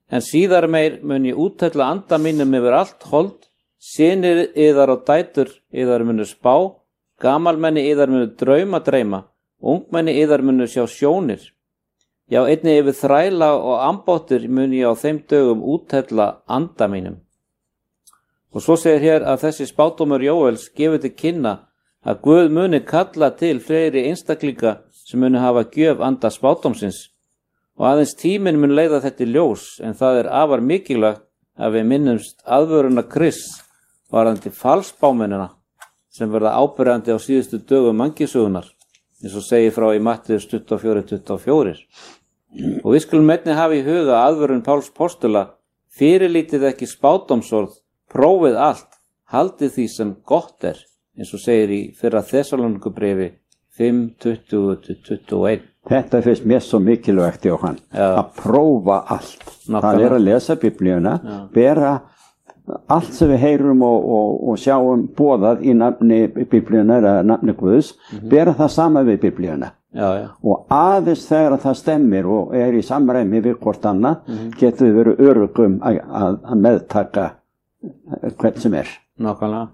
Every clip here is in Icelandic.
En síðar meir mun ég úthella anda mínum yfir allt hold, synir yðar og dætur yðar munu spá, gamalmenni yðar munu dreyma, ungmenni yðar munu sjá sjónir. Já, einnig yfir þræla og ambáttur mun ég á þeim dögum úthella anda mínum. Og svo segir hér að þessi spádómur Jóels gefur til kynna að Guð muni kalla til fleiri einstaklinga sem muni hafa gjöf anda spádómsins. Og aðeins tíminn mun leiða þetta í ljós, en það afar mikilvægt að við minnumst aðvöruna Krists varðandi falsbámennina sem verða ábyrjandi á síðustu dögum mannkynssögunnar, eins og segir frá í Mattheus 24:24. Og við skulum einnig hafa í huga aðvörun Páls postula: fyrirlítið ekki spádómsorð, prófið allt, haldið því sem gott eins og segir í fyrra Þessalónikubréfi 5:20-21. Þetta finnst mér svo mikilvægt, Jóhann, að prófa allt. Nákvæmlega. Það að lesa biblíuna, bera allt sem við heyrum og sjáum boðað í nafni biblíuna eða nafni Guðs, bera það sama við biblíuna. Og aðeins þegar það stemmir og í samræmi við hvort annað, getur við verið öruggum að meðtaka hvern sem Nákvæmlega.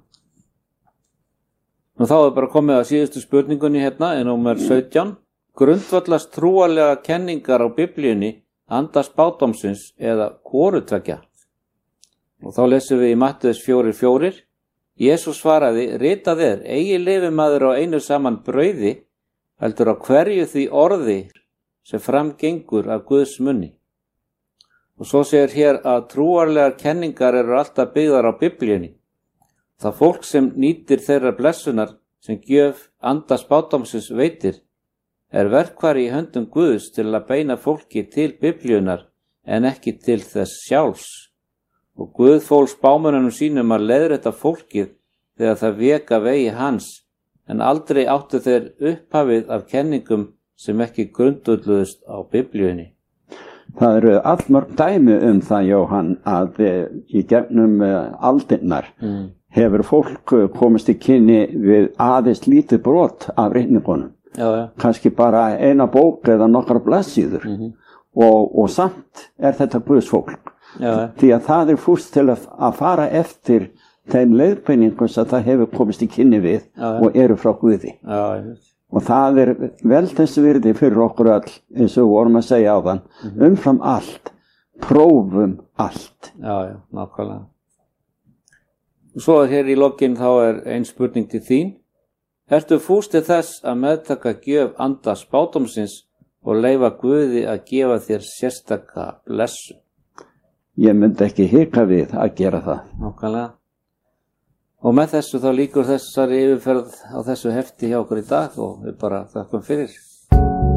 Nú þá bara komið að síðustu spurningunni hérna, númer 17. Grundvallast trúarlega kenningar á biblíunni anda spádómsins eða hvorutveggja? Og þá lesum við í Mattheus 4:4. Jesús svaraði: ritað eigi lifi maður á einu saman brauði, heldur á hverju því orði sem framgengur af Guðs munni. Og svo segir hér að trúarlegar kenningar eru alltaf byggðar á biblíunni. Það fólk sem nýtir þeirra blessunar sem gjöf anda spádómsins veitir verkfæri í höndum Guðs til að beina fólki til biblíunar en ekki til þess sjálfs. Og Guð fól spámönnunum sínum að leiðrétta fólkið þegar það vék af vegi hans, en aldrei áttu þeir upphafið af kenningum sem ekki grundvölluðust á biblíunni. Það eru allmörg dæmi það, Jóhann, að í gegnum aldirnar hefur fólk komist í kynni við aðeins lítið brot af ritningunum. Kannski bara eina bók eða nokkra blaðsíður og samt þetta Guðs fólk. Því að það fúst til að fara eftir þeim leiðbeiningum sem það hefur komist í kynni við og eru frá Guði. Og það vel þess virði fyrir okkur öll, eins og vorum að segja áðan, umfram allt, prófum allt. Nákvæmlega. Og svo hér í lokin þá ein spurning til þín. Ertu fúst til þess að meðtaka gjöf anda spádómsins og leyfa Guði að gefa þér sérstaka blessun? Ég myndi ekki hika við að gera það. Nákvæmlega. Og með þessu þá lýkur þessari yfirferð á þessu hefti hjá okkur í dag og við bara þakkum fyrir.